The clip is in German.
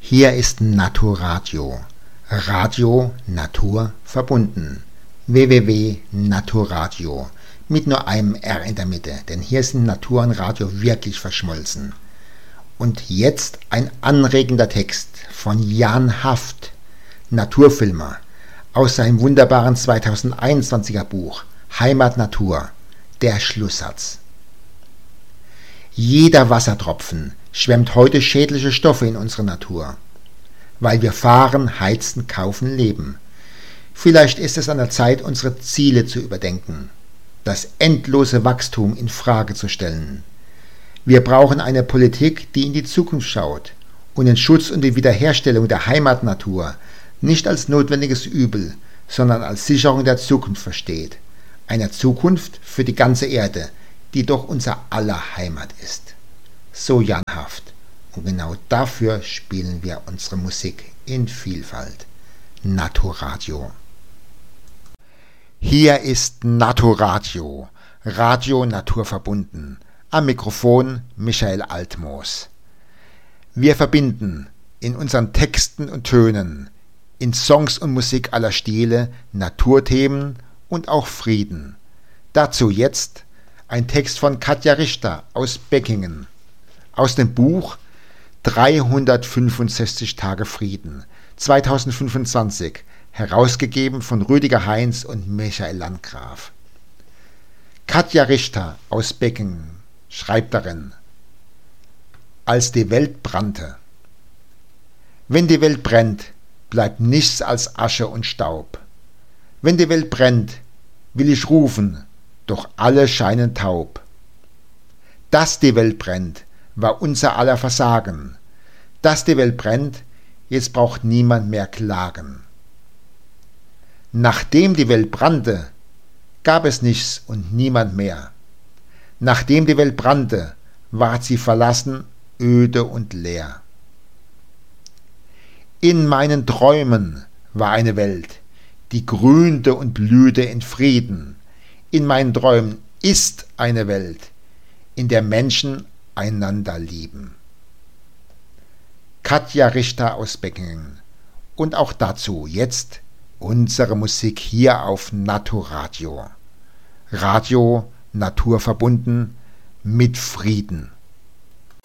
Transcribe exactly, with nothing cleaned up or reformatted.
Hier ist Naturradio. Radio Natur verbunden. w w w punkt naturradio. Mit nur einem R in der Mitte, denn hier sind Natur und Radio wirklich verschmolzen. Und jetzt ein anregender Text von Jan Haft, Naturfilmer, aus seinem wunderbaren zweitausendeinundzwanziger Buch Heimat Natur, der Schlusssatz. Jeder Wassertropfen schwemmt heute schädliche Stoffe in unsere Natur, weil wir fahren, heizen, kaufen, leben. Vielleicht ist es an der Zeit, unsere Ziele zu überdenken, das endlose Wachstum in Frage zu stellen. Wir brauchen eine Politik, die in die Zukunft schaut und den Schutz und die Wiederherstellung der Heimatnatur nicht als notwendiges Übel, sondern als Sicherung der Zukunft versteht. Einer Zukunft für die ganze Erde, die doch unser aller Heimat ist. So Jan Haft. Und genau dafür spielen wir unsere Musik in Vielfalt. Naturradio. Hier ist Naturradio. Radio Natur verbunden. Am Mikrofon Michael Altmoos. Wir verbinden in unseren Texten und Tönen, in Songs und Musik aller Stile, Naturthemen und auch Frieden. Dazu jetzt ein Text von Katja Richter aus Beckingen, aus dem Buch dreihundertfünfundsechzig Tage Frieden, zweitausendfünfundzwanzig, herausgegeben von Rüdiger Heinz und Michael Landgraf. Katja Richter aus Beckingen schreibt darin: Als die Welt brannte. Wenn die Welt brennt, bleibt nichts als Asche und Staub. Wenn die Welt brennt, will ich rufen, doch alle scheinen taub. Dass die Welt brennt, war unser aller Versagen. Dass die Welt brennt, jetzt braucht niemand mehr klagen. Nachdem die Welt brannte, gab es nichts und niemand mehr. Nachdem die Welt brannte, ward sie verlassen, öde und leer. In meinen Träumen war eine Welt, die grünte und blühte in Frieden. In meinen Träumen ist eine Welt, in der Menschen einander lieben. Katja Richter aus Beckingen. Und auch dazu jetzt unsere Musik hier auf Naturradio. Radio Natur verbunden mit Frieden.